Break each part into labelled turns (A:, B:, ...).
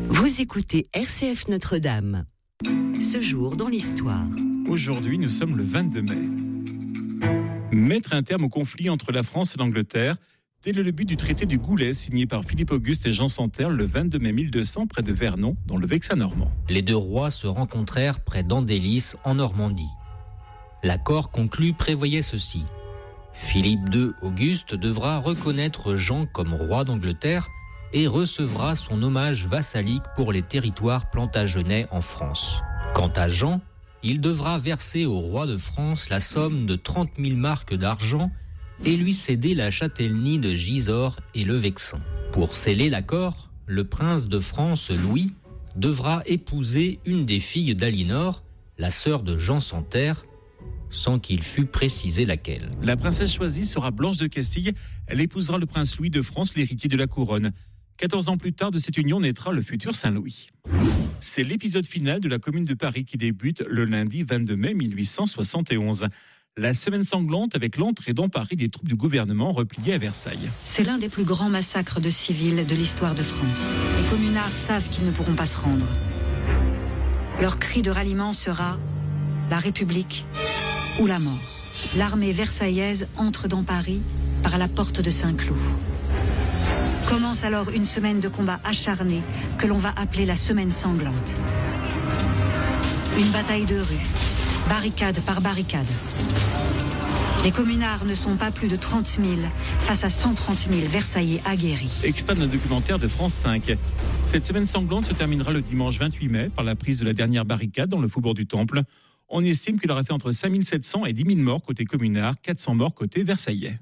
A: Vous écoutez RCF Notre-Dame. Ce jour dans l'histoire.
B: Aujourd'hui, nous sommes le 22 mai. Mettre un terme au conflit entre la France et l'Angleterre, tel est le but du traité du Goulet signé par Philippe Auguste et Jean Santerre le 22 mai 1200 près de Vernon, dans le Vexin normand.
C: Les deux rois se rencontrèrent près d'Andélis, en Normandie. L'accord conclu prévoyait ceci. Philippe II Auguste devra reconnaître Jean comme roi d'Angleterre et recevra son hommage vassalique pour les territoires plantagenets en France. Quant à Jean, il devra verser au roi de France la somme de 30 000 marcs d'argent et lui céder la châtellenie de Gisors et le Vexin. Pour sceller l'accord, le prince de France, Louis, devra épouser une des filles d'Aliénor, la sœur de Jean Santerre, sans qu'il fût précisé laquelle.
B: La princesse choisie sera Blanche de Castille. Elle épousera le prince Louis de France, l'héritier de la couronne. 14 ans plus tard, de cette union naîtra le futur Saint-Louis. C'est l'épisode final de la Commune de Paris qui débute le lundi 22 mai 1871. La semaine sanglante avec l'entrée dans Paris des troupes du gouvernement repliées à Versailles.
D: C'est l'un des plus grands massacres de civils de l'histoire de France. Les communards savent qu'ils ne pourront pas se rendre. Leur cri de ralliement sera « La République ou la mort ». L'armée versaillaise entre dans Paris par la porte de Saint-Cloud. Commence alors une semaine de combats acharnés que l'on va appeler la semaine sanglante. Une bataille de rue, barricade par barricade. Les communards ne sont pas plus de 30 000 face à 130 000 Versaillais aguerris.
B: Extrait d'un documentaire de France 5. Cette semaine sanglante se terminera le dimanche 28 mai par la prise de la dernière barricade dans le faubourg du Temple. On estime qu'il aurait fait entre 5 700 et 10 000 morts côté communard, 400 morts côté versaillais.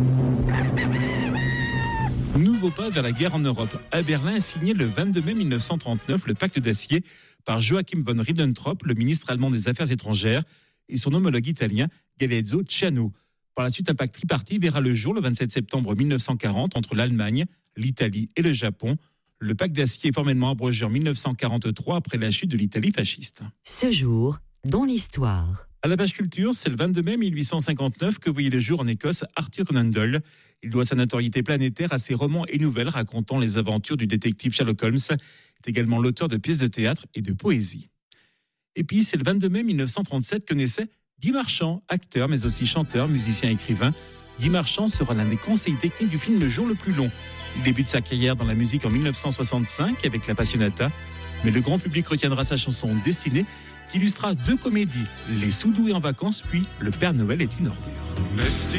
B: Nouveau pas vers la guerre en Europe. À Berlin est signé le 22 mai 1939 le pacte d'acier par Joachim von Ribbentrop, le ministre allemand des Affaires étrangères, et son homologue italien Galeazzo Ciano. Par la suite, un pacte tripartite verra le jour le 27 septembre 1940 entre l'Allemagne, l'Italie et le Japon. Le pacte d'acier est formellement abrogé en 1943 après la chute de l'Italie fasciste.
A: Ce jour dans l'histoire.
B: À la page culture, c'est le 22 mai 1859 que voyait le jour en Écosse Arthur Conan Doyle. Il doit sa notoriété planétaire à ses romans et nouvelles racontant les aventures du détective Sherlock Holmes. Il est également l'auteur de pièces de théâtre et de poésie. Et puis, c'est le 22 mai 1937 que naissait Guy Marchand, acteur mais aussi chanteur, musicien, écrivain. Guy Marchand sera l'un des conseillers techniques du film Le Jour le plus long. Il débute sa carrière dans la musique en 1965 avec La Passionata, mais le grand public retiendra sa chanson Destinée, qui illustra deux comédies, Les Sous-doués en vacances, puis Le Père Noël est une ordure.